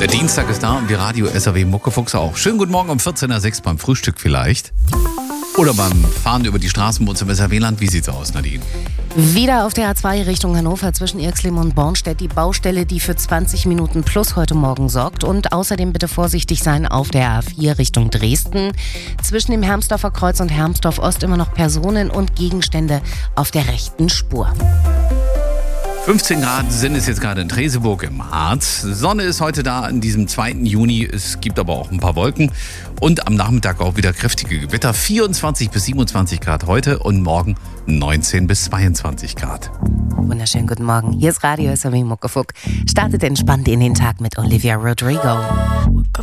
Der Dienstag ist da und die Radio SAW Muckefuchs auch. Schönen guten Morgen um 14.06 Uhr beim Frühstück vielleicht. Oder beim Fahren über die Straßen bei uns im SAW-Land. Wie sieht's aus, Nadine? Wieder auf der A2 Richtung Hannover zwischen Irxleben und Bornstedt die Baustelle, die für 20 Minuten plus heute Morgen sorgt. Und außerdem bitte vorsichtig sein auf der A4 Richtung Dresden. Zwischen dem Hermsdorfer Kreuz und Hermsdorf Ost immer noch Personen und Gegenstände auf der rechten Spur. 15 Grad sind es jetzt gerade in Treseburg im Harz. Sonne ist heute da an diesem 2. Juni. Es gibt aber auch ein paar Wolken. Und am Nachmittag auch wieder kräftige Gewitter. 24 bis 27 Grad heute und morgen 19 bis 22 Grad. Wunderschönen guten Morgen. Hier ist Radio SAW Muckefuck. Startet entspannt in den Tag mit Olivia Rodrigo.